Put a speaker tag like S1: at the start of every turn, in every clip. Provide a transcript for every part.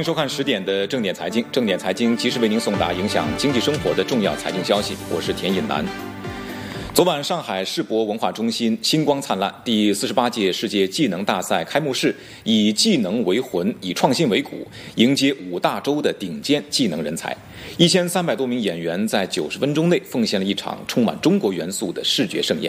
S1: 迎收看10点的正点财经，正点财经及时为您送达影响经济生活的重要财经消息。我是田引南。昨晚，上海世博文化中心星光灿烂，第48届世界技能大赛开幕式以技能为魂，以创新为骨，迎接5大洲的顶尖技能人才。1300多名演员在90分钟内奉献了一场充满中国元素的视觉盛宴。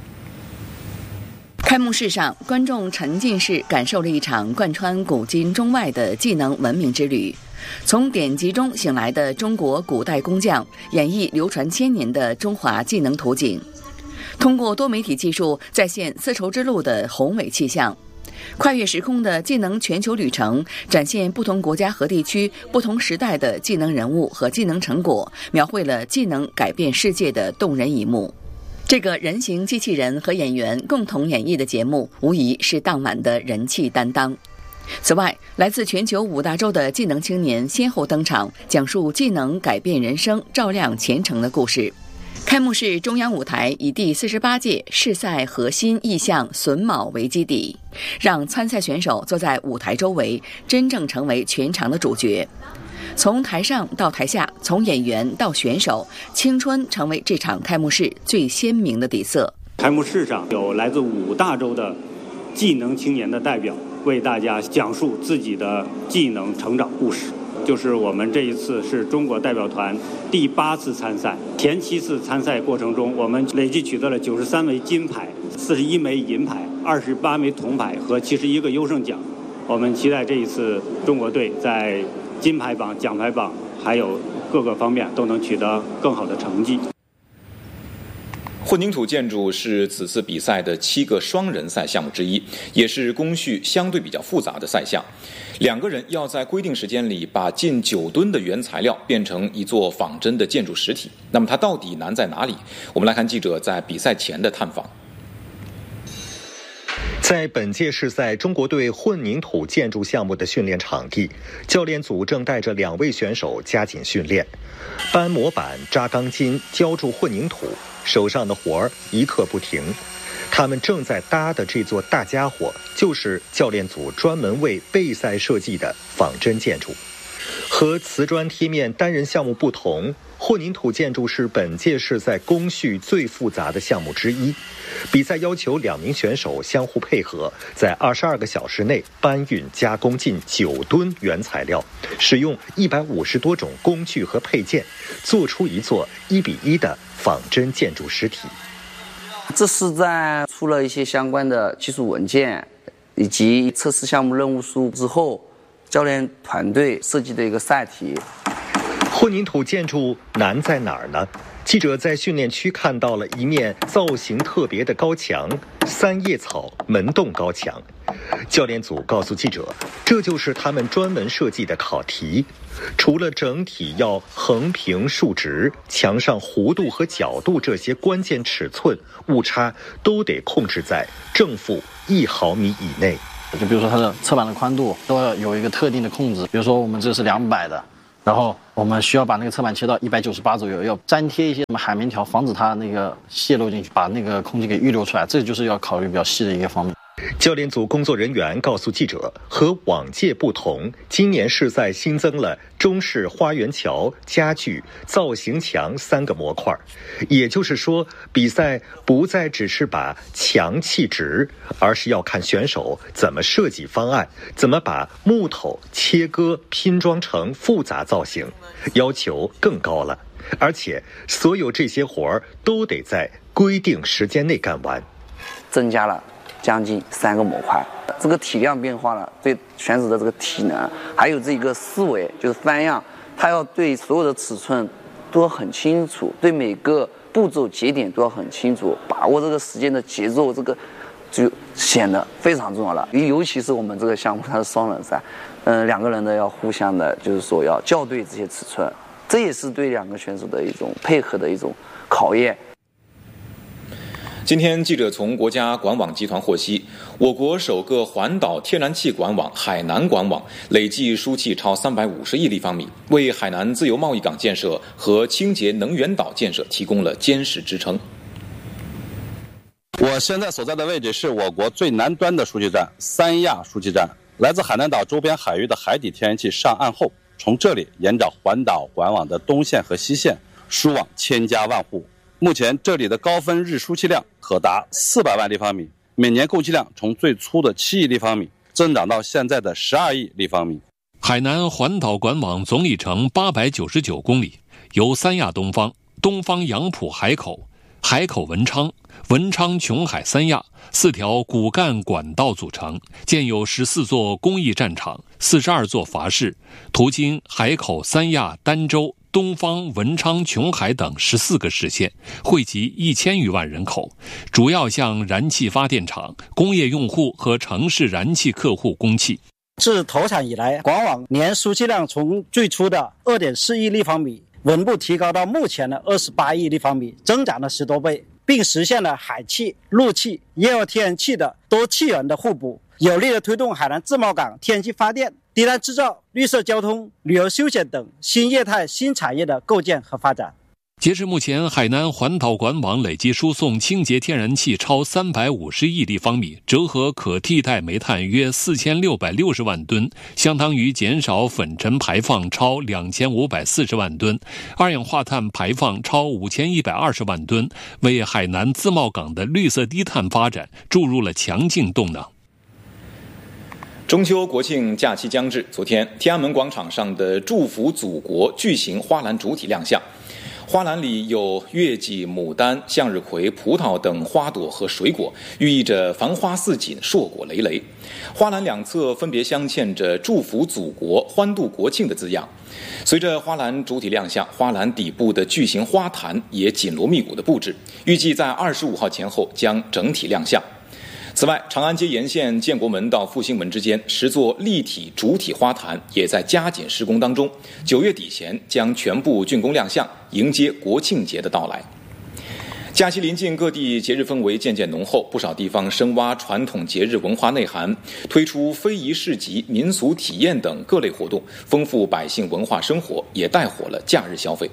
S2: 开幕式上，观众沉浸式感受了一场贯穿古今中外的技能文明之旅。从典籍中醒来的中国古代工匠，演绎流传千年的中华技能图景，通过多媒体技术再现丝绸之路的宏伟气象。跨越时空的技能全球旅程，展现不同国家和地区、不同时代的技能人物和技能成果，描绘了技能改变世界的动人一幕。这个人形机器人和演员共同演绎的节目，无疑是当晚的人气担当。此外，来自全球5大洲的技能青年先后登场，讲述技能改变人生、照亮前程的故事。开幕式中央舞台以第48届世赛核心意象榫卯为基底，让参赛选手坐在舞台周围，真正成为全场的主角。从台上到台下，从演员到选手，青春成为这场开幕式最鲜明的底色。
S3: 开幕式上有来自5大洲的技能青年的代表，为大家讲述自己的技能成长故事。就是我们这一次是中国代表团第8次参赛，前7次参赛过程中，我们累计取得了93枚金牌、41枚银牌、28枚铜牌和71个优胜奖。我们期待这一次中国队在金牌榜、奖牌榜还有各个方面都能取得更好的成绩。
S1: 混凝土建筑是此次比赛的7个双人赛项目之一，也是工序相对比较复杂的赛项。2个人要在规定时间里把近9吨的原材料变成一座仿真的建筑实体。那么它到底难在哪里？我们来看记者在比赛前的探访。
S4: 在本届世赛中国队混凝土建筑项目的训练场地，教练组正带着2位选手加紧训练，搬模板、扎钢筋、浇筑混凝土，手上的活儿一刻不停。他们正在搭的这座大家伙，就是教练组专门为备赛设计的仿真建筑。和瓷砖贴面单人项目不同，混凝土建筑是本届世赛工序最复杂的项目之一。比赛要求2名选手相互配合，在22个小时内搬运加工近9吨原材料，使用150多种工具和配件，做出一座1:1的仿真建筑实体。
S5: 这是在出了一些相关的技术文件以及测试项目任务书之后，教练团队设计的一个赛题。
S4: 混凝土建筑难在哪儿呢？记者在训练区看到了一面造型特别的高墙，3叶草门洞高墙。教练组告诉记者，这就是他们专门设计的考题。除了整体要横平竖直，墙上弧度和角度这些关键尺寸误差都得控制在正负1毫米以内。
S6: 就比如说它的侧板的宽度都要有一个特定的控制，比如说我们这是200的，然后我们需要把那个侧板切到198左右，要粘贴一些什么海绵条，防止它那个泄露进去，把那个空气给预留出来，这就是要考虑比较细的一个方面。
S4: 教练组工作人员告诉记者，和往届不同，今年世赛新增了中式花园桥、家具、造型墙3个模块。也就是说，比赛不再只是把墙砌直，而是要看选手怎么设计方案，怎么把木头切割拼装成复杂造型，要求更高了。而且所有这些活儿都得在规定时间内干完。
S5: 增加了将近3个模块，这个体量变化了，对选手的这个体能还有这个思维，就是翻样，他要对所有的尺寸都很清楚，对每个步骤节点都要很清楚，把握这个时间的节奏，这个就显得非常重要了。尤其是我们这个项目它是双人赛，2个人的要互相的，就是说要校对这些尺寸，这也是对2个选手的一种配合的一种考验。
S1: 今天，记者从国家管网集团获悉，我国首个环岛天然气管网海南管网累计输气超350亿立方米，为海南自由贸易港建设和清洁能源岛建设提供了坚实支撑。
S7: 我现在所在的位置是我国最南端的输气站——三亚输气站。 来自海南岛周边海域的海底天然气上岸后，从这里沿着环岛管网的东线和西线输往千家万户。目前这里的高分日输气量可达400万立方米，每年供气量从最初的7亿立方米增长到现在的12亿立方米。
S8: 海南环岛管网总里程899公里，由三亚东方、东方杨浦海口、海口文昌、文昌琼海三亚4条骨干管道组成，建有14座公益战场、42座筏室，途经海口、三亚、儋州、东方、文昌、琼海等14个市县，惠及1000余万人口，主要向燃气发电厂、工业用户和城市燃气客户供气。
S9: 自投产以来，管网年输气量从最初的 2.4 亿立方米稳步提高到目前的28亿立方米，增长了10多倍，并实现了海气、陆气、液化天然气的多气源的互补，有力地推动海南自贸港天然气发电、低碳制造、绿色交通、旅游休闲等新业态新产业的构建和发展。
S8: 截至目前，海南环岛管网累计输送清洁天然气超350亿立方米，折合可替代煤炭约4660万吨，相当于减少粉尘排放超2540万吨，二氧化碳排放超5120万吨，为海南自贸港的绿色低碳发展注入了强劲动能。
S1: 中秋国庆假期将至，昨天天安门广场上的祝福祖国巨型花篮主体亮相。花篮里有月季、牡丹、向日葵、葡萄等花朵和水果，寓意着繁花似锦、硕果累累。花篮两侧分别镶嵌着祝福祖国、欢度国庆的字样。随着花篮主体亮相，花篮底部的巨型花坛也紧锣密鼓的布置，预计在25号前后将整体亮相。此外，长安街沿线建国门到复兴门之间10座立体主体花坛也在加紧施工当中，9月底前将全部竣工亮相，迎接国庆节的到来。假期临近，各地节日氛围渐渐浓厚，不少地方深挖传统节日文化内涵，推出非遗市集、民俗体验等各类活动，丰富百姓文化生活，也带火了假日消费。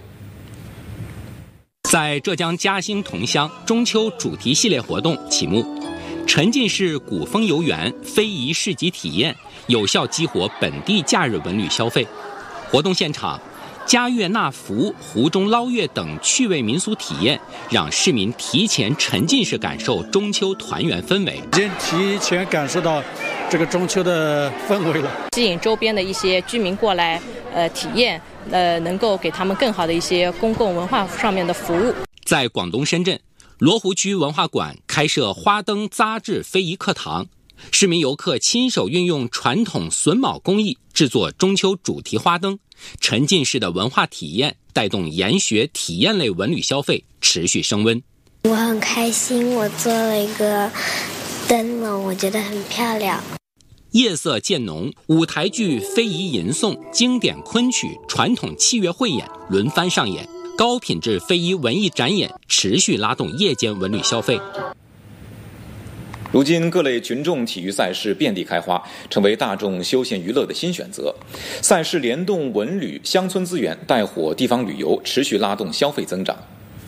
S10: 在浙江嘉兴桐乡，中秋主题系列活动启幕，沉浸式古风游园、非遗市集体验，有效激活本地假日文旅消费。活动现场，嘉月纳福、湖中捞月等趣味民俗体验，让市民提前沉浸式感受中秋团圆氛围。
S9: 已经提前感受到这个中秋的氛围了，
S11: 吸引周边的一些居民过来体验，能够给他们更好的一些公共文化上面的服务。
S10: 在广东深圳，罗湖区文化馆开设花灯扎制非遗课堂，市民游客亲手运用传统榫卯工艺制作中秋主题花灯，沉浸式的文化体验带动研学体验类文旅消费持续升温。
S12: 我很开心，我做了一个灯笼，我觉得很漂亮。
S10: 夜色渐浓，舞台剧、非遗吟诵、经典昆曲、传统器乐汇演轮番上演，高品质非遗文艺展演持续拉动夜间文旅消费。
S1: 如今各类群众体育赛事遍地开花，成为大众休闲娱乐的新选择。赛事联动文旅、乡村资源，带火地方旅游，持续拉动消费增长。